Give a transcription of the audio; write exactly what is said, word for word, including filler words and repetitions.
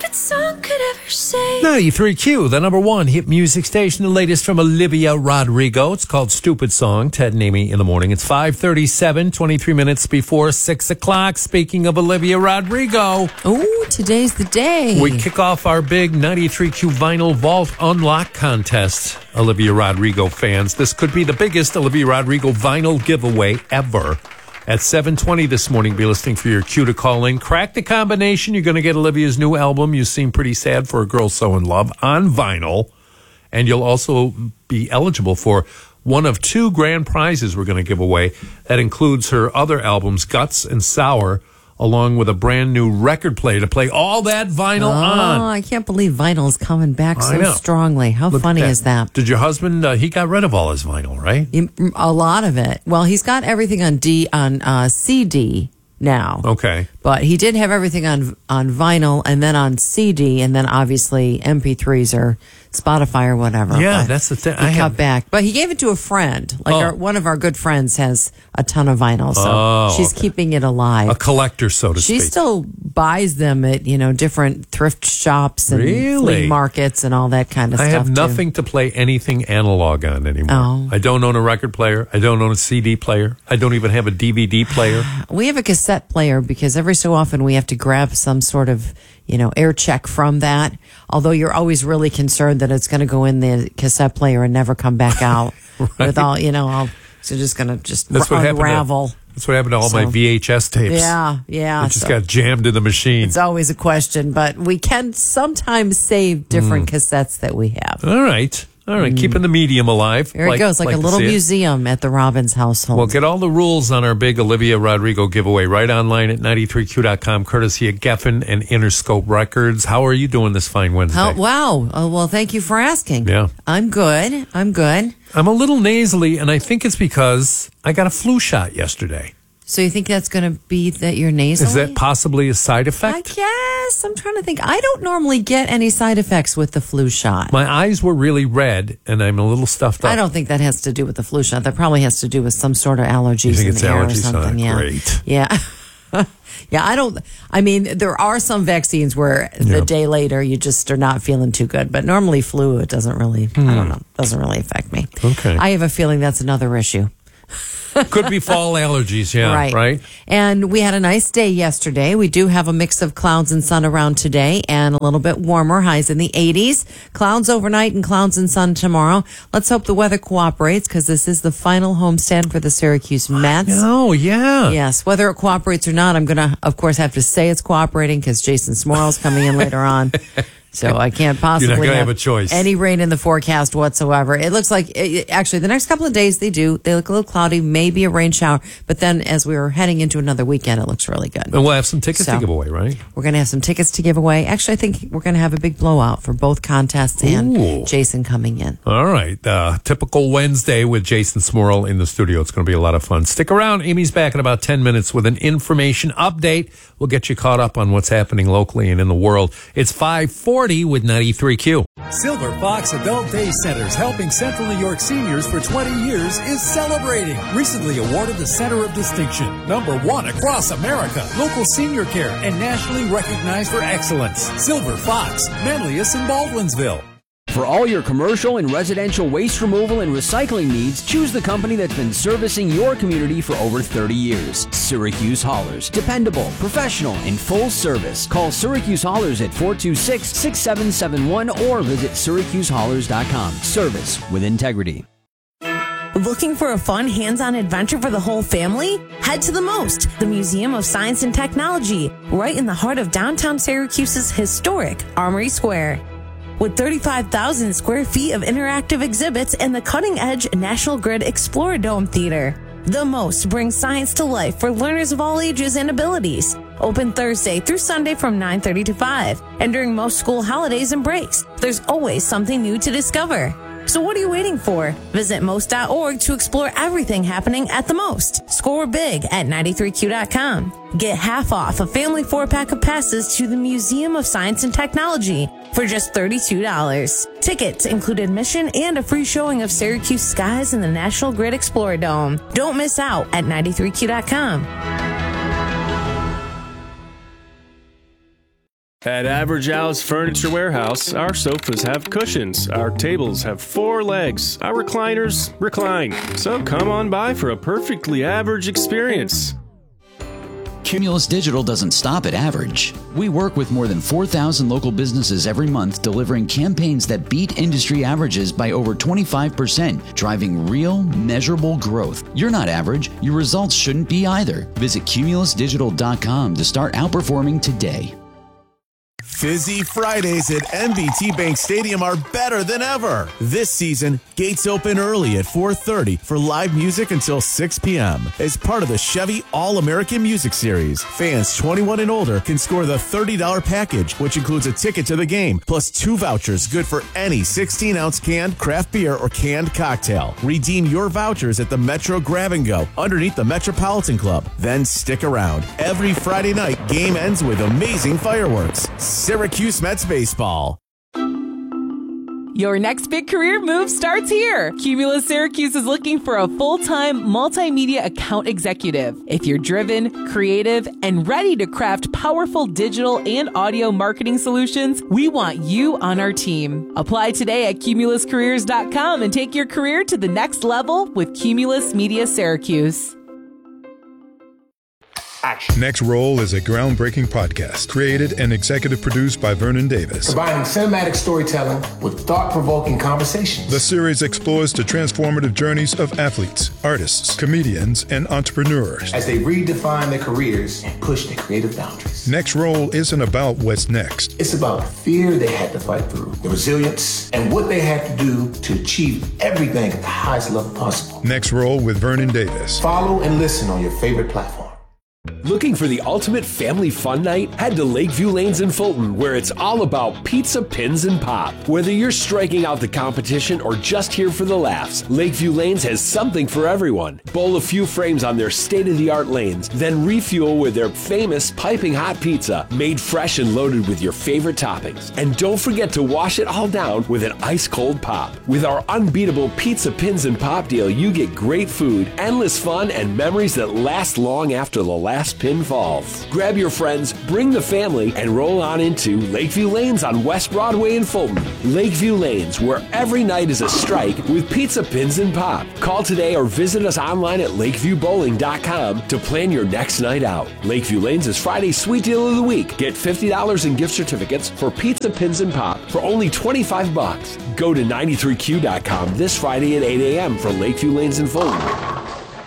that song could ever say. ninety-three Q, the number one hit music station. The latest from Olivia Rodrigo. It's called Stupid Song. Ted and Amy in the morning. It's five thirty-seven, twenty-three minutes before six o'clock. Speaking of Olivia Rodrigo. Oh, today's the day. We kick off our big ninety-three Q Vinyl Vault Unlock contest. Olivia Rodrigo fans, this could be the biggest Olivia Rodrigo vinyl giveaway ever. At seven twenty this morning, be listening for your cue to call in. Crack the combination. You're going to get Olivia's new album, You Seem Pretty Sad for a Girl So in Love, on vinyl. And you'll also be eligible for one of two grand prizes we're going to give away. That includes her other albums, Guts and Sour, along with a brand new record player to play all that vinyl oh, on. Oh, I can't believe vinyl is coming back I so know. strongly. How Look funny at that. is that? Did your husband, uh, he got rid of all his vinyl, right? A lot of it. Well, he's got everything on D on uh, C D now. Okay. But he did have everything on on vinyl and then on C D, and then obviously M P threes or Spotify or whatever. Yeah, But that's the thing. He I cut have- back. But he gave it to a friend. Like Oh. our, one of our good friends has a ton of vinyl, so Oh, she's okay. keeping it alive. A collector, so to She speak. still buys them at, you know, different thrift shops and Really? flea markets and all that kind of I stuff. have too. nothing to play anything analog on anymore. Oh. I don't own a record player. I don't own a C D player. I don't even have a D V D player. We have a cassette player because every so often we have to grab some sort of, you know, air check from that. Although you're always really concerned that it's going to go in the cassette player and never come back out Right. with all, you know, all, so just going to just That's what happened. unravel. To, that's what happened to all my So- V H S tapes. Yeah, yeah. It just so got jammed in the machine. it's always a question, but we can sometimes save different Hmm. cassettes that we have. All right. All right. Keeping the medium alive. There it goes, like, a to little see it. museum at the Robbins household. Well, get all the rules on our big Olivia Rodrigo giveaway right online at ninety-three Q dot com, courtesy of Geffen and Interscope Records. How are you doing this fine Wednesday? How, wow. Oh, well, thank you for asking. Yeah. I'm good. I'm good. I'm a little nasally, and I think it's because I got a flu shot yesterday. So you think that's going to be that you're nasal? Is that possibly a side I effect? guess. I'm trying to think. I don't normally get any side effects with the flu shot. My eyes were really red, and I'm a little stuffed up. I don't think that has to do with the flu shot. That probably has to do with some sort of allergies You think in it's the air or allergies? something. Oh, yeah. great. Yeah. Yeah, I don't. I mean, there are some vaccines where the Yeah. day later you just are not feeling too good, but normally flu, it doesn't really. I don't know. Doesn't really affect me. Hmm. Okay. I have a feeling that's another issue. Could be fall allergies, yeah, right. Right. And we had a nice day yesterday. We do have a mix of clouds and sun around today and a little bit warmer, highs in the eighties. Clouds overnight and clouds and sun tomorrow. Let's hope the weather cooperates because this is the final homestand for the Syracuse Mets. Oh, yeah. Yes, whether it cooperates or not, I'm going to, of course, have to say it's cooperating because Jason Smorl's coming in later on. So I can't possibly You're not gonna have a choice. any rain in the forecast whatsoever. It looks like, it, actually, the next couple of days they do. They look a little cloudy, maybe a rain shower. But then as we were heading into another weekend, it looks really good. And we'll have some tickets So- to give away, right? We're going to have some tickets to give away. Actually, I think we're going to have a big blowout for both contests and Ooh. Jason coming in. All right. Uh, typical Wednesday with Jason Smorl in the studio. It's going to be a lot of fun. Stick around. Amy's back in about ten minutes with an information update. We'll get you caught up on what's happening locally and in the world. It's five forty with ninety-three Q. Silver Fox Adult Day Centers, helping Central New York seniors for twenty years, is celebrating. Recently awarded the Center of Distinction, number one across America, local senior care, and nationally recognized for excellence. Silver Fox, Manlius and Baldwinsville. For all your commercial and residential waste removal and recycling needs, choose the company that's been servicing your community for over thirty years. Syracuse Haulers. Dependable, professional, and full service. Call Syracuse Haulers at four two six, six seven seven one or visit syracuse haulers dot com. Service with integrity. Looking for a fun, hands-on adventure for the whole family? Head to the MOST, the Museum of Science and Technology, right in the heart of downtown Syracuse's historic Armory Square. With thirty-five thousand square feet of interactive exhibits and the cutting-edge National Grid Exploradome Theater, the MOST brings science to life for learners of all ages and abilities. Open Thursday through Sunday from nine thirty to five, and during most school holidays and breaks, there's always something new to discover. So what are you waiting for? Visit most dot org to explore everything happening at the MOST. Score big at ninety-three Q dot com. Get half off a family four-pack of passes to the Museum of Science and Technology for just thirty-two dollars. Tickets include admission and a free showing of Syracuse skies in the National Grid Exploradome. Don't miss out at ninety-three Q dot com. At Average Al's Furniture Warehouse, our sofas have cushions, our tables have four legs, our recliners recline. So come on by for a perfectly average experience. Cumulus Digital doesn't stop at average. We work with more than four thousand local businesses every month, delivering campaigns that beat industry averages by over twenty-five percent, driving real, measurable growth. You're not average. Your results shouldn't be either. Visit cumulus digital dot com to start outperforming today. Fizzy Fridays at M B T Bank Stadium are better than ever. This season, gates open early at four thirty for live music until six p.m. As part of the Chevy All-American Music Series, fans twenty-one and older can score the thirty dollars package, which includes a ticket to the game, plus two vouchers good for any sixteen-ounce canned craft beer or canned cocktail. Redeem your vouchers at the Metro Grab and Go underneath the Metropolitan Club. Then stick around. Every Friday night, game ends with amazing fireworks. Syracuse Mets baseball. Your next big career move starts here. Cumulus Syracuse is looking for a full-time multimedia account executive. If you're driven, creative, and ready to craft powerful digital and audio marketing solutions, we want you on our team. Apply today at cumulus careers dot com and take your career to the next level with Cumulus Media Syracuse. Action. Next Roll is a groundbreaking podcast created and executive produced by Vernon Davis. Combining cinematic storytelling with thought-provoking conversations. The series explores the transformative journeys of athletes, artists, comedians, and entrepreneurs as they redefine their careers and push their creative boundaries. Next Roll isn't about what's next. It's about the fear they had to fight through, the resilience, and what they had to do to achieve everything at the highest level possible. Next Roll with Vernon Davis. Follow and listen on your favorite platform. Looking for the ultimate family fun night? Head to Lakeview Lanes in Fulton, where it's all about pizza, pins, and pop. Whether you're striking out the competition or just here for the laughs, Lakeview Lanes has something for everyone. Bowl a few frames on their state-of-the-art lanes, then refuel with their famous piping hot pizza, made fresh and loaded with your favorite toppings. And don't forget to wash it all down with an ice-cold pop. With our unbeatable pizza, pins, and pop deal, you get great food, endless fun, and memories that last long after the last pin falls. Grab your friends, bring the family, and roll on into Lakeview Lanes on West Broadway in Fulton. Lakeview Lanes, where every night is a strike with pizza, pins, and pop. Call today or visit us online at lakeview bowling dot com to plan your next night out. Lakeview Lanes is Friday's sweet deal of the week. Get fifty dollars in gift certificates for pizza, pins, and pop for only twenty-five bucks. Go to ninety-three Q dot com this Friday at eight a.m. for Lakeview Lanes in Fulton.